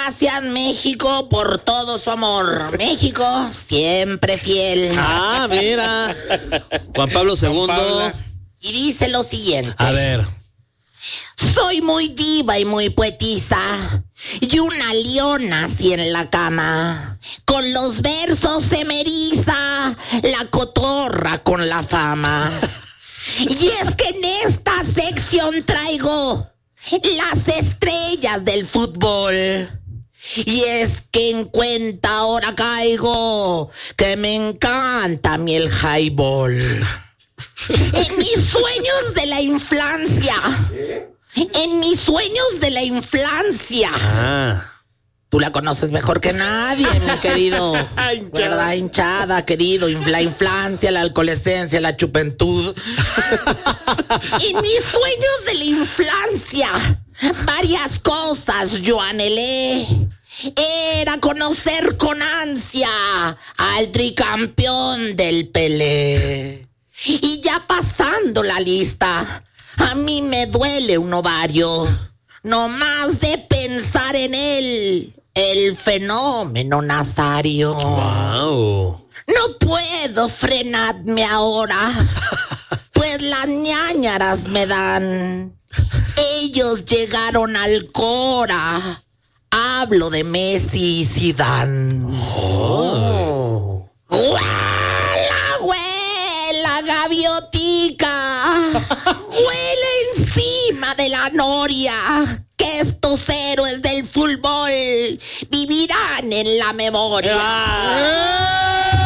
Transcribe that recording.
Gracias, México, por todo su amor. México, siempre fiel. Ah, mira. Juan Pablo II. Y dice lo siguiente. A ver. Soy muy diva y muy poetisa, y una leona así en la cama. Con los versos se me eriza la cotorra con la fama. Y es que en esta sección traigo las estrellas del fútbol. Y es que en cuenta ahora caigo que me encanta a mí el highball. En mis sueños de la infancia. En mis sueños de la infancia. Tú la conoces mejor que nadie, mi querido. ¿Verdad? Hinchada, querido. La infancia, la adolescencia, la juventud. En mis sueños de la infancia, varias cosas yo anhelé. Era conocer con ansia al tricampeón del Pelé. Y ya pasando la lista, a mí me duele un ovario, no más de pensar en él, el fenómeno Nazario. Wow. No puedo frenarme ahora, pues las ñañaras me dan. Ellos llegaron al Cora. Hablo de Messi y Zidane. ¡Huela, gaviotica! ¡Huele encima de la noria! Que estos héroes del fútbol vivirán en la memoria.